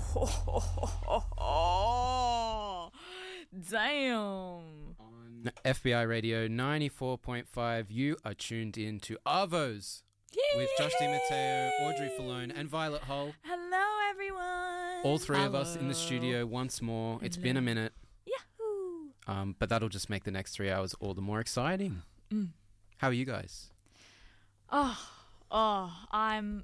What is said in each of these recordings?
Damn. On FBI Radio 94.5, you are tuned in to Arvos with Josh DiMatteo, Audrey Falone, and Violet Hull. Hello, everyone. All three of us in the studio once more. It's been a minute. Yahoo! But that'll just make the next 3 hours all the more exciting. How are you guys? I'm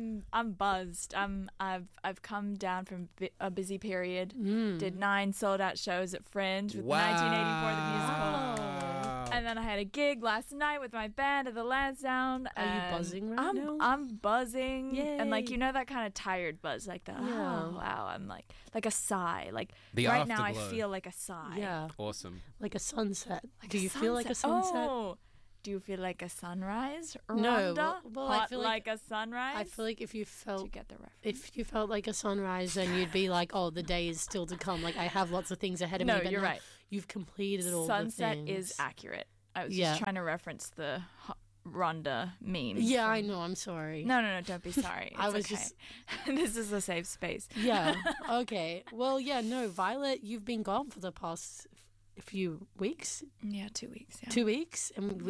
buzzed. I've come down from a busy period. Did 9 sold out shows at Fringe with 1984 the musical, and then I had a gig last night with my band at the Lansdowne. Are you buzzing right now? I'm buzzing, Yay. and like that kind of tired buzz, like the oh wow. I'm like a sigh. Like The right now, I afterglow. feel like a sigh. Yeah, Awesome. like a sunset. Like Do a you feel like a sunset? Oh. Do you feel like a sunrise, No, Rhonda? well, I Hot feel like like- a sunrise? I feel like if you Did you felt get the reference? if you felt like a sunrise, then you'd be like, oh, the day is still to come. Like I have lots of things ahead of No, me. But you're now right. You've completed all Sunset the things. is accurate. I was Yeah. just trying to reference the Rhonda meme. Yeah, I know. I'm sorry. No, don't be sorry. I It's was okay. just- This is a safe space. Yeah. Okay. Well, yeah. No, Violet, you've been gone for the past few weeks. Yeah, 2 weeks. Yeah. 2 weeks, and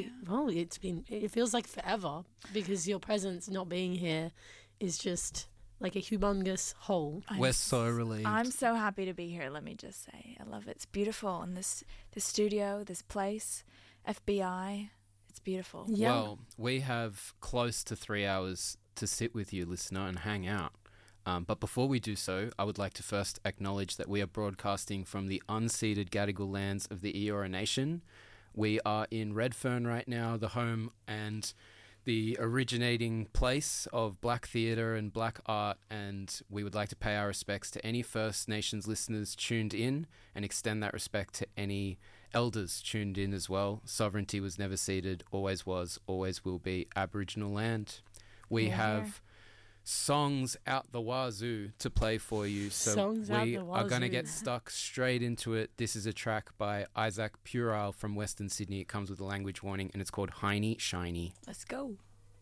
it feels like forever because your presence not being here is just like a humongous hole. We're so relieved. I'm so happy to be here. Let me just say, I love it. It's beautiful, and this studio, this place, FBI, it's beautiful. Yeah. Well, we have close to 3 hours to sit with you, listener, and hang out. But before we do so, I would like to first acknowledge that we are broadcasting from the unceded Gadigal lands of the Eora Nation. We are in Redfern right now, the home and the originating place of black theatre and black art, and we would like to pay our respects to any First Nations listeners tuned in and extend that respect to any elders tuned in as well. Sovereignty was never ceded, always was, always will be Aboriginal land. We have songs out the wazoo to play for you, so Songs out we the are going to wazoo. get stuck straight into it. This is a track by Isaac Pural from Western Sydney. It comes with a language warning, and it's called Hiney Shiny. Let's go.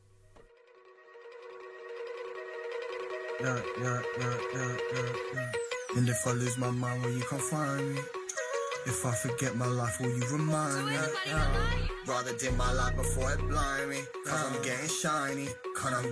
Yeah. And if I lose my mind, will you come find me? If I forget my life, will you remind me? Rather dim my light before it blind me. Cause I'm getting shiny.